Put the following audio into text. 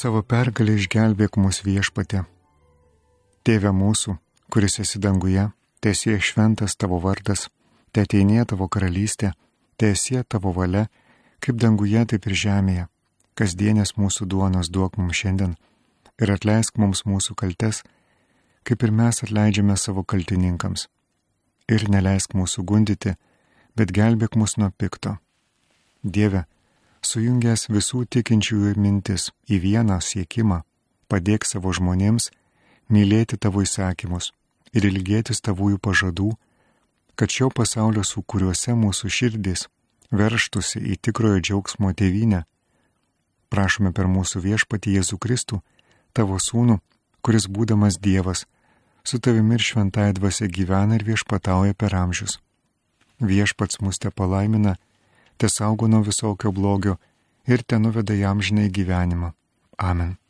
savo pergalę išgelbėk mus Viešpatie. Tėve mūsų, kuris esi danguje, teesie šventas tavo vardas, teateinie tavo karalystė, teesie tavo valia, kaip danguje, taip ir žemėje. Kasdienės mūsų duonos duok mums šiandien ir atleisk mums mūsų kaltes, kaip ir mes atleidžiame savo kaltininkams. Ir neleisk mūsų gundyti, bet gelbėk mus nuo pikto. Dieve, sujungęs visų tikinčiųjų mintis į vieną siekimą, padėk savo žmonėms mylėti tavo įsakymus ir ilgėtis tavųjų pažadų, kad šio pasaulio sūkuriuose mūsų širdys verštųsi į tikrojo džiaugsmo tėvynę. Prašome per mūsų Viešpatį Jėzų Kristų, tavo sūnų, kuris būdamas Dievas, su tavimi ir šventąja dvasia gyvena ir viešpatauja per amžius. Viešpats mus te palaimina, te saugo nuo visokio blogio ir te nuveda į amžinąjį gyvenimą. Amen.